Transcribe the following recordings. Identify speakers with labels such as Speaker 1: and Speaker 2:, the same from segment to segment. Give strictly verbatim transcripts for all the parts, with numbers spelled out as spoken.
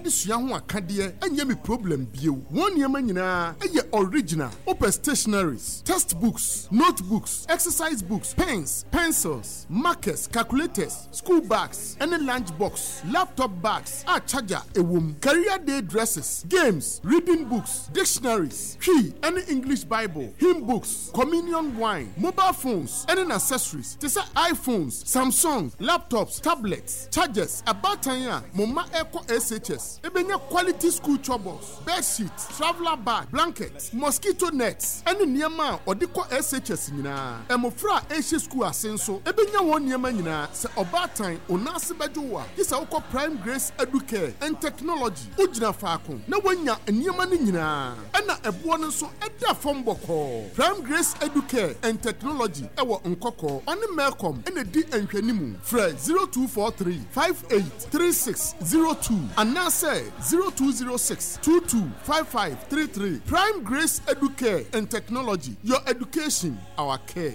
Speaker 1: ade sua ho akade enye me problem bio won niam nyina eye original open stationaries, textbooks, notebooks, exercise books, pens, pencils, markers, calculators, school bags, any lunch box, laptop bags, a charger, a womb, career day dresses, games, reading books, dictionaries, key, any English Bible, hymn books, communion wine, mobile phones, any accessories, this are iPhones, Samsung, laptops, tablets, chargers, about tanya, Moma Echo S H S, ebenya quality school troubles, bed sheets, traveler bag, blankets, mosquito nets, any niema or diko S H S nina. Emofra Asia school asenso, ebenya won niema nina se about time onase bejowa. This are Prime Grace Educare and Technology. Ujina fakon na wanya niema ni nyina. Ena ebuo no so eda fom boko. Prime Grace Educare and Technology ewo nkoko oni Melcom ene di enhwanimu. Fred zero two four three five eight three six zero two and now say zero two zero six two two five five three three. Prime Grace Educare and Technology. Your education, our care.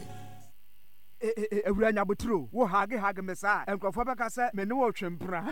Speaker 2: Ewura nyabotro wo hage hage mesa enkofo beka se me ne wo twempra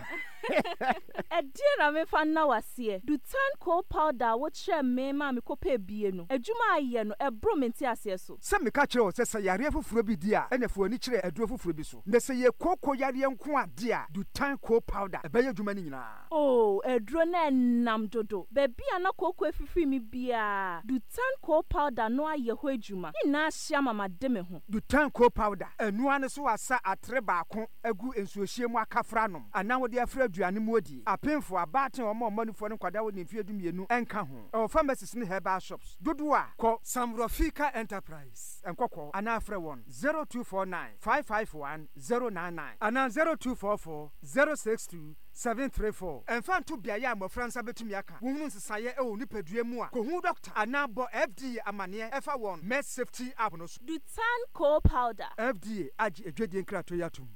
Speaker 3: Edira me fa na wase du tan coal powder wo kire me ma me kopa bie no adwuma aye no ebro menti ase so
Speaker 2: se me ka kire o se se yare foforo bi dia ene fo ani kire aduro foforo bi so ne se ye koko yare nko ade a du tan coal powder ebeye adwuma ni nyina
Speaker 3: oh aduro na nam dodo be bia na koko efifi mi bia du tan coal powder no aye ho adwuma ina ahia mama de me ho
Speaker 2: du tan coal powder enua ne so asa atre baako agu ensuohie mu akafra nom ana wo de afra aduane mu odi apemfo abaten omo omanufo ne kwada wo ne mfie dumienu enka ho o pharmacies ne herbal shops dodo a ko Samrofika Enterprise enkoko ana afra won zero two four nine five five one zero nine nine ana zero two four four zero six two seven three four enfan to bia ya mo fransa betumi aka wo hunu nsesaye e wo nipadua mu a ko hu doctor ana bo F D A amane efa won med safety app no so
Speaker 3: du tan coal powder
Speaker 2: F D A agi edwedie nkrato yatum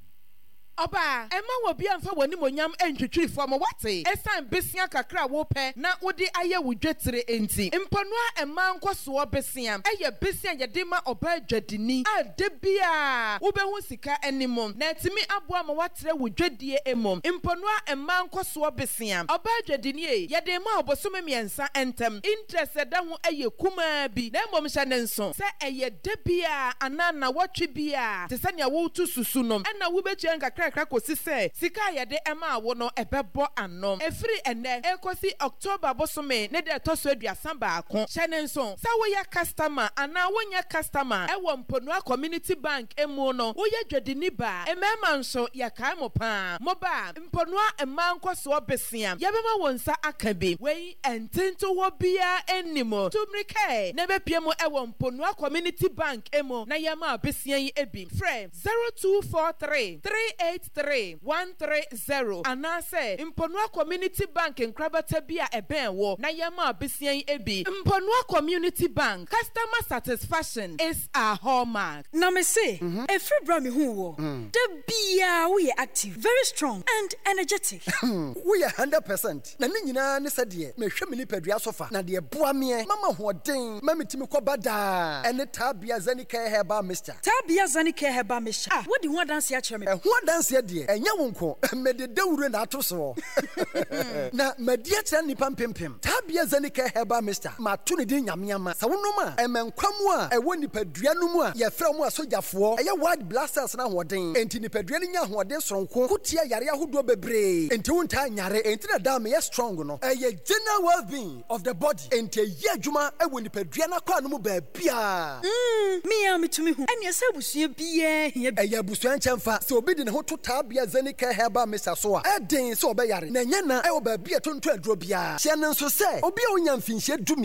Speaker 4: Oba, Emma will be on for one monyam and tree from a wate. Esan Bessia Kakra wope, na udi aye wujetre enti. Imponwa and manko swa besiam. Aye Bessia Yadima oba jedini. A debia. Ube wusika enimum. Netimi abwa mawatre wujedie emum. Imponwa and manko swa besiam. Oba jedini. Yadema obosume miensa entem. Interested damu aye kuma bi. Nemo mshanenson. Se aye debia. Anana watchibia. Tesanya wutu susunom. Ena wube chenga Krakosi se sika yade ema wo no ebebo anom efiri ene ekosi October bosome ne de toso aduasan baako hyenenso sa wo ya customer ana wonya customer e wo Mponua Community Bank emu no wo ya dwadini ba emema nso ya kai mo pa moba Mponua emanko so besia yebema wonsa akabe wei entento wo bia enimo tumrike ne bepie mo e wo Mponua Community Bank emu na yema besia yi ebi frame zero two four three three eight three one three zero anase Mponua Community Bank nkrabata bia eben wo na yema besian ebi Mponua Community Bank customer satisfaction is a hallmark
Speaker 5: na me say mm-hmm. A free bra me hu wo mm. The bia we active very strong and energetic
Speaker 6: we are one hundred percent na ni nyina ne sade me hwe me ni padua sofa na de boa me mama hoden mama timi ko bada ene tabia zanika heba mister
Speaker 5: tabia zanika heba mister ah what the one dance ya chere me
Speaker 6: e ho dance ya de enya wonko me de dawure na atoso na madia kire nipa mpempem tabia zanika heba mister ma to ne de nyamyama sa wonoma emenkwamu a ewo nipadua no mu a ye fra mu asojafo eye wide blasters na hoden enti nipadua ni nya hoden soronko kutia yare ahodo bebre enti wonta nyare enti na da me strong no eye general well-being of the body enti ye adwuma ewo nipadua na kwa no mu ba bia
Speaker 5: mm me ya metumi hu ene se busua bia hia
Speaker 6: eye busua nchemfa se obi de ne ho to tabia zanika heba mister so a eden se obeyare na nya na e oba bia tonto aduro bia hye ne nso se obi a onya mfinhye dumi